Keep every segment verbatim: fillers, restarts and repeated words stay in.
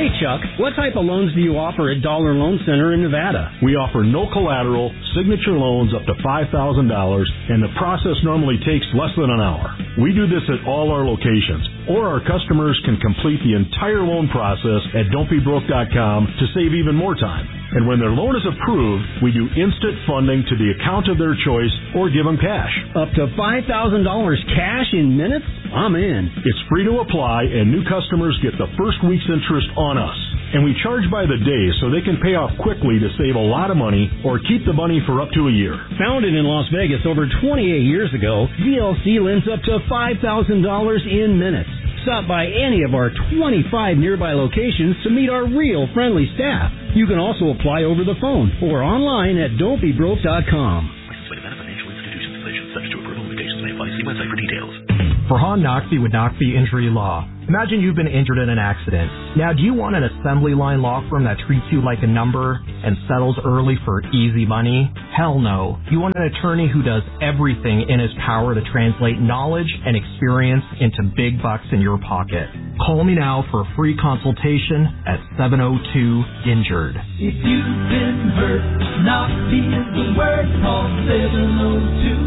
Hey, Chuck, what type of loans do you offer at Dollar Loan Center in Nevada? We offer no collateral, signature loans up to five thousand dollars, and the process normally takes less than an hour. We do this at all our locations, or our customers can complete the entire loan process at don't be broke dot com to save even more time. And when their loan is approved, we do instant funding to the account of their choice or give them cash. Up to five thousand dollars cash in minutes? I'm in. It's free to apply, and new customers get the first week's interest on us. And we charge by the day so they can pay off quickly to save a lot of money or keep the money for up to a year. Founded in Las Vegas over twenty-eight years ago, D L C lends up to five thousand dollars in minutes. Stop by any of our twenty-five nearby locations to meet our real friendly staff. You can also apply over the phone or online at don't be broke dot com. Licensed by Nevada Financial Institutions Affiliation, subject to approval. Limitations may apply. See website for details. Farhan Naqvi with Naqvi Injury Law. Imagine you've been injured in an accident. Now, do you want an assembly line law firm that treats you like a number and settles early for easy money? Hell no. You want an attorney who does everything in his power to translate knowledge and experience into big bucks in your pocket. Call me now for a free consultation at seven oh two injured. If you've been hurt, Naqvi is the word. Call seven oh two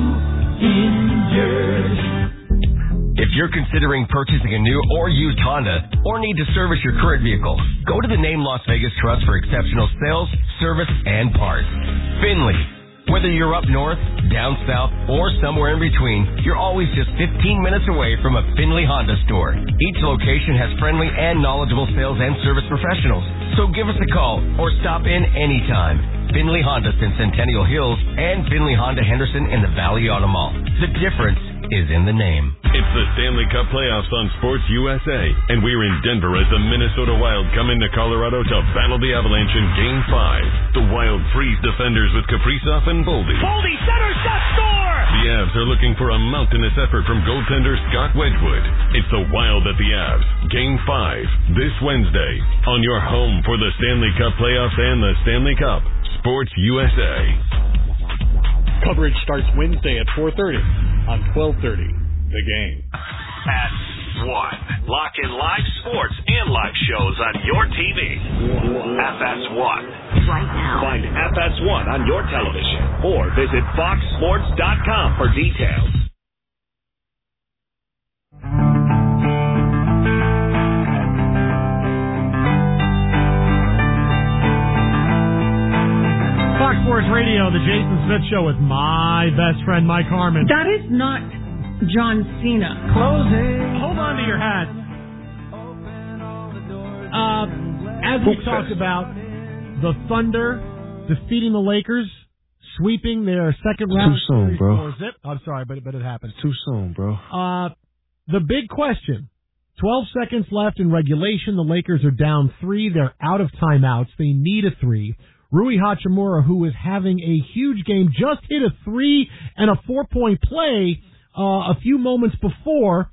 injured. If you're considering purchasing a new or used Honda or need to service your current vehicle, go to the Name Las Vegas Trust for exceptional sales, service, and parts. Finley. Whether you're up north, down south, or somewhere in between, you're always just fifteen minutes away from a Finley Honda store. Each location has friendly and knowledgeable sales and service professionals. So give us a call or stop in anytime. Finley Honda in Centennial Hills and Finley Honda Henderson in the Valley Auto Mall. The difference is in the name. It's the Stanley Cup playoffs on Sports U S A, and we're in Denver as the Minnesota Wild come into Colorado to battle the Avalanche in Game five. The Wild freeze defenders with Kaprizov and Boldy. Boldy, center shot, score! The Avs are looking for a mountainous effort from goaltender Scott Wedgwood. It's the Wild at the Avs. Game five, this Wednesday, on your home for the Stanley Cup playoffs and the Stanley Cup. Sports U S A. Coverage starts Wednesday at four thirty on twelve thirty. The Game. At one. Lock in live sports and live shows on your T V. F S one. Right now. Find F S one on your television or visit fox sports dot com for details. Fox Sports Radio, the Jason Smith Show with my best friend, Mike Harmon. That is not John Cena. Closing. Hold on to your hat. Uh, as we talked about, the Thunder defeating the Lakers, sweeping their second round. Too soon, bro. Zip. I'm sorry, but, but it happened. Too soon, bro. Uh, the big question, twelve seconds left in regulation. The Lakers are down three. They're out of timeouts. They need a three. Rui Hachimura, who is having a huge game, just hit a three and a four-point play uh, a few moments before.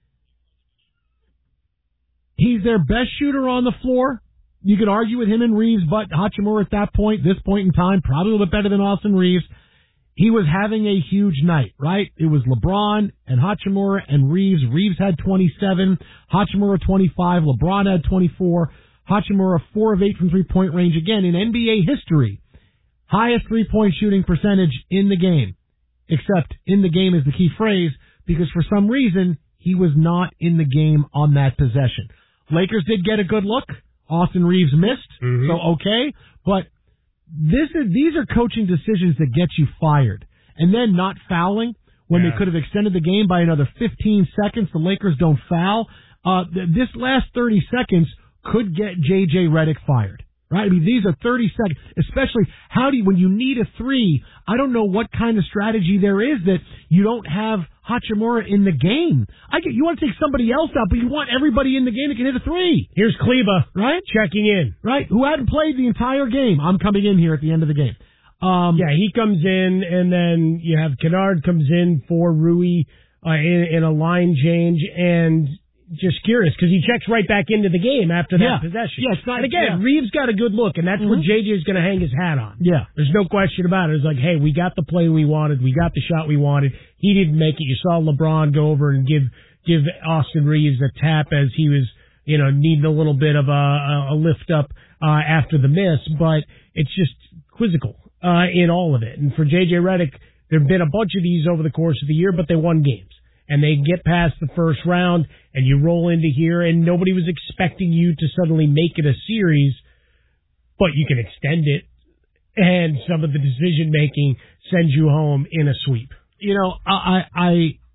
He's their best shooter on the floor. You could argue with him and Reeves, but Hachimura at that point, this point in time, probably a little bit better than Austin Reeves. He was having a huge night, right? It was LeBron and Hachimura and Reeves. Reeves had twenty-seven, Hachimura twenty-five, LeBron had twenty-four. Hachimura, four of eight from three-point range. Again, in N B A history, highest three-point shooting percentage in the game. Except in the game is the key phrase, because for some reason, he was not in the game on that possession. Lakers did get a good look. Austin Reeves missed, mm-hmm. so okay. But this is these are coaching decisions that get you fired. And then not fouling when yeah. they could have extended the game by another fifteen seconds. The Lakers don't foul. Uh, th- this last thirty seconds could get J J Redick fired, right? I mean, these are thirty seconds, especially how do you, when you need a three, I don't know what kind of strategy there is that you don't have Hachimura in the game. I get, you want to take somebody else out, but you want everybody in the game that can hit a three. Here's Kleba, right? Checking in. Right, who hadn't played the entire game. I'm coming in here at the end of the game. Um, yeah, he comes in, and then you have Kennard comes in for Rui uh, in, in a line change, and just curious, because he checks right back into the game after that yeah. possession. Yeah, it's not, and again, yeah. Reeves got a good look, and that's mm-hmm. what J J's going to hang his hat on. Yeah. There's no question about it. It's like, hey, we got the play we wanted. We got the shot we wanted. He didn't make it. You saw LeBron go over and give give Austin Reeves a tap as he was you know, needing a little bit of a, a lift up uh, after the miss, but it's just quizzical uh, in all of it. And for J J Redick, there have been a bunch of these over the course of the year, but they won games. And they get past the first round, and you roll into here, and nobody was expecting you to suddenly make it a series, but you can extend it, and some of the decision-making sends you home in a sweep. You know, I I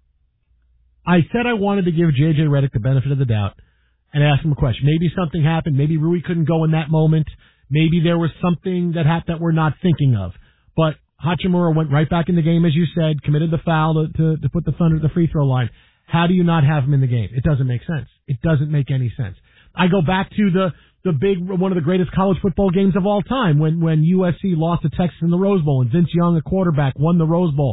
I said I wanted to give J J Redick the benefit of the doubt and ask him a question. Maybe something happened. Maybe Rui couldn't go in that moment. Maybe there was something that happened that we're not thinking of. But Hachimura went right back in the game, as you said, committed the foul to, to, to put the Thunder at the free throw line. How do you not have him in the game? It doesn't make sense. It doesn't make any sense. I go back to the, the big, one of the greatest college football games of all time when, when U S C lost to Texas in the Rose Bowl and Vince Young, a quarterback, won the Rose Bowl.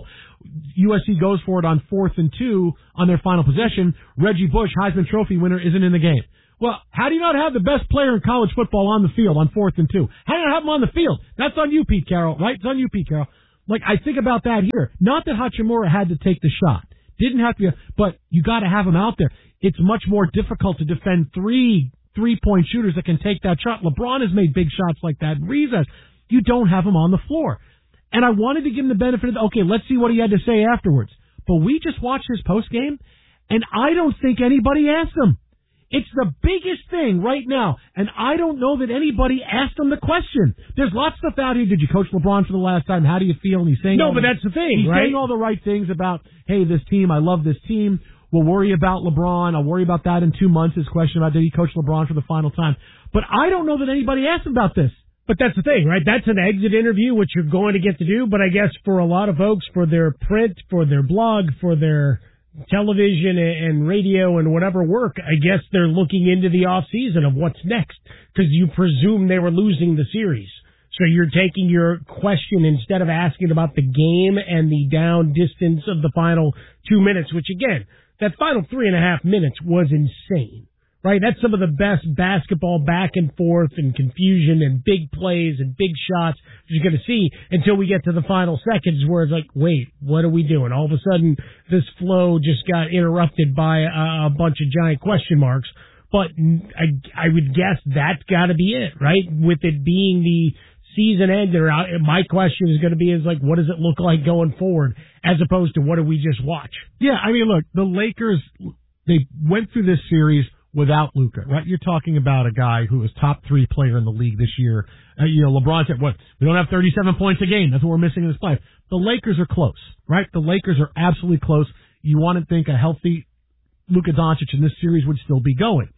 U S C goes for it on fourth and two on their final possession. Reggie Bush, Heisman Trophy winner, isn't in the game. Well, how do you not have the best player in college football on the field on fourth and two? How do you not have him on the field? That's on you, Pete Carroll, right? It's on you, Pete Carroll. Like, I think about that here. Not that Hachimura had to take the shot. Didn't have to, but you got to have him out there. It's much more difficult to defend three three-point shooters that can take that shot. LeBron has made big shots like that. Reeves has. You don't have him on the floor. And I wanted to give him the benefit of the, okay, let's see what he had to say afterwards. But we just watched his postgame, and I don't think anybody asked him. It's the biggest thing right now, and I don't know that anybody asked him the question. There's lots of stuff out here. Did you coach LeBron for the last time? How do you feel? And he's saying no, all but the, that's the thing, he's right? saying all the right things about, hey, this team, I love this team. We'll worry about LeBron. I'll worry about that in two months. His question about did he coach LeBron for the final time. But I don't know that anybody asked him about this. But that's the thing, right? That's an exit interview, which you're going to get to do. But I guess for a lot of folks, for their print, for their blog, for their television and radio and whatever work, I guess they're looking into the off season of what's next because you presume they were losing the series. So you're taking your question instead of asking about the game and the down distance of the final two minutes, which again, that final three and a half minutes was insane, right? That's some of the best basketball back and forth and confusion and big plays and big shots you're going to see until we get to the final seconds where it's like, wait, what are we doing? All of a sudden, this flow just got interrupted by a, a bunch of giant question marks. But I, I would guess that's got to be it, right? With it being the season ender, my question is going to be is like, what does it look like going forward as opposed to what did we just watch? Yeah, I mean, look, the Lakers, they went through this series without Luka, right? You're talking about a guy who is top three player in the league this year. Uh, you know, LeBron said, what, we don't have thirty-seven points a game. That's what we're missing in this play. The Lakers are close, right? The Lakers are absolutely close. You want to think a healthy Luka Doncic in this series would still be going.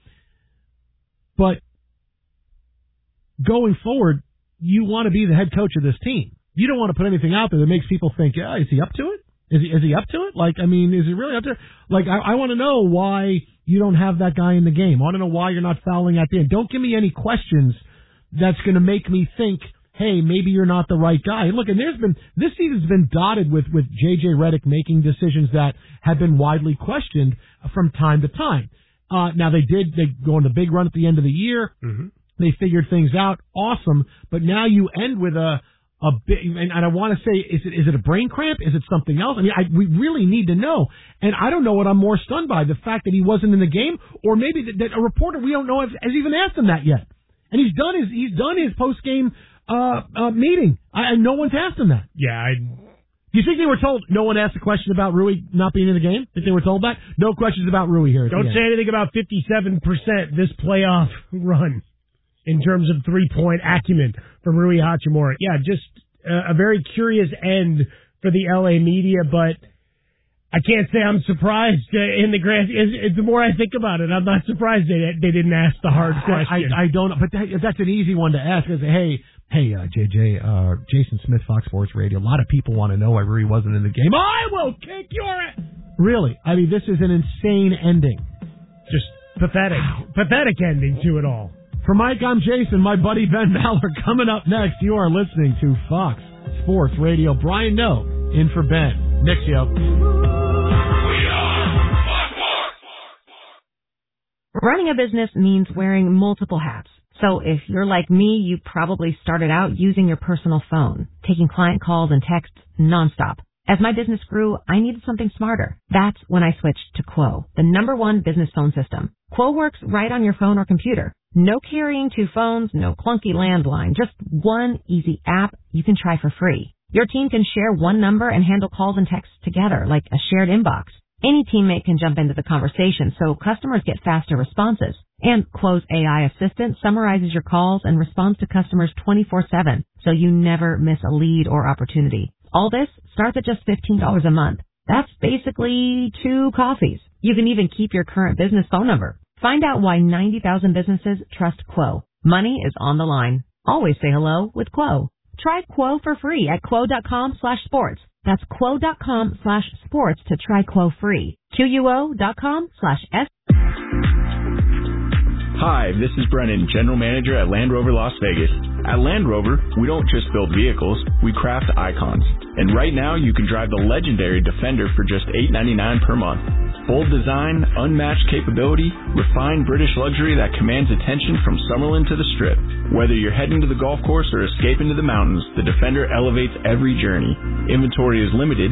But going forward, you want to be the head coach of this team. You don't want to put anything out there that makes people think, yeah, is he up to it? Is he, is he up to it? Like, I mean, is he really up to it? Like, I, I want to know why you don't have that guy in the game. I want to know why you're not fouling at the end. Don't give me any questions that's going to make me think, hey, maybe you're not the right guy. And look, and there's been, this season's been dotted with, with J J Redick making decisions that have been widely questioned from time to time. Uh, now they did, they go on the big run at the end of the year. Mm-hmm. They figured things out. Awesome. But now you end with a, a bit, and, and I want to say, is it, is it a brain cramp? Is it something else? I mean, I, we really need to know. And I don't know what I'm more stunned by, the fact that he wasn't in the game, or maybe that, that a reporter we don't know has, has even asked him that yet. And he's done his, he's done his post-game, uh, uh, meeting. I, and no one's asked him that. Yeah, I, Do you think they were told, no one asked a question about Rui not being in the game? Think they were told that? No questions about Rui here. Don't say anything about fifty-seven percent this playoff run in terms of three-point acumen from Rui Hachimura. Yeah, just a, a very curious end for the L A media, but I can't say I'm surprised uh, in the grand. Is, is, the more I think about it, I'm not surprised they they didn't ask the hard question. I, I, I don't, but that, that's an easy one to ask. Is hey, hey, uh, J J, uh, Jason Smith, Fox Sports Radio. A lot of people want to know why Rui wasn't in the game. I will kick your ass. Really, I mean, this is an insane ending. Just pathetic, pathetic ending to it all. For Mike, I'm Jason. My buddy Ben Maller coming up next. You are listening to Fox Sports Radio. Brian No in for Ben. Next, yo. Running a business means wearing multiple hats. So if you're like me, you probably started out using your personal phone, taking client calls and texts nonstop. As my business grew, I needed something smarter. That's when I switched to Quo, the number one business phone system. Quo works right on your phone or computer. No carrying two phones, no clunky landline, just one easy app you can try for free. Your team can share one number and handle calls and texts together like a shared inbox. Any teammate can jump into the conversation, so customers get faster responses. And Quo's A I assistant summarizes your calls and responds to customers twenty-four seven, so you never miss a lead or opportunity. All this starts at just fifteen dollars a month. That's basically two coffees. You can even keep your current business phone number. Find out why ninety thousand businesses trust Quo. Money is on the line. Always say hello with Quo. Try Quo for free at quo.com slash sports. That's quo.com slash sports to try Quo free. Q-U-O.com slash S. Hi, this is Brennan, General Manager at Land Rover Las Vegas. At Land Rover, we don't just build vehicles, we craft icons. And right now, you can drive the legendary Defender for just eight ninety-nine per month. Bold design, unmatched capability, refined British luxury that commands attention from Summerlin to the Strip. Whether you're heading to the golf course or escaping to the mountains, the Defender elevates every journey. Inventory is limited,